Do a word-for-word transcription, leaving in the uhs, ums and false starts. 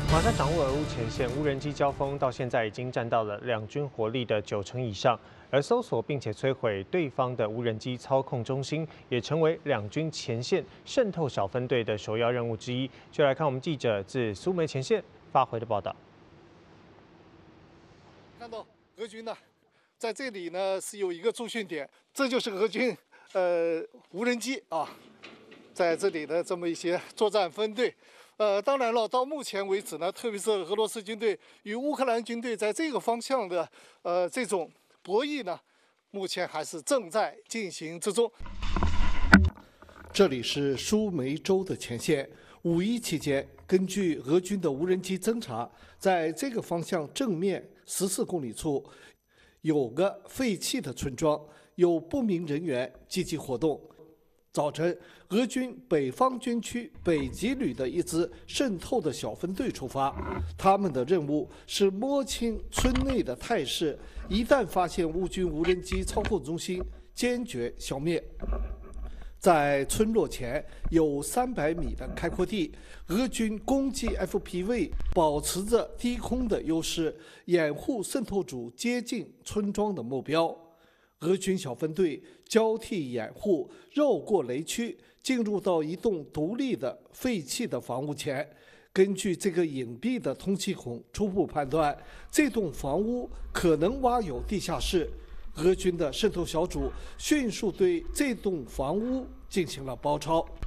马上掌握俄乌前线，无人机交锋到现在已经占到了两军火力的九成以上，而搜索并且摧毁对方的无人机操控中心，也成为两军前线渗透小分队的首要任务之一。就来看我们记者自苏梅前线发回的报道。 看到俄军呢，在这里呢是有一个驻训点，这就是俄军呃无人机啊，在这里的这么一些作战分队。 呃，当然了，到目前为止呢，特别是俄罗斯军队与乌克兰军队在这个方向的呃这种博弈呢，目前还是正在进行之中。这里是苏梅州的前线，五一期间，根据俄军的无人机侦察，在这个方向正面十四公里处，有个废弃的村庄，有不明人员积极活动。 早晨，俄军北方军区北极旅的一支渗透的小分队出发，他们的任务是摸清村内的态势，一旦发现乌军无人机操控中心，坚决消灭。在村落前有三百米的开阔地，俄军攻击 F P V 保持着低空的优势，掩护渗透组接近村庄的目标。 俄军小分队交替掩护，绕过雷区，进入到一栋独立的废弃的房屋前。根据这个隐蔽的通气孔，初步判断这栋房屋可能挖有地下室。俄军的渗透小组迅速对这栋房屋进行了包抄。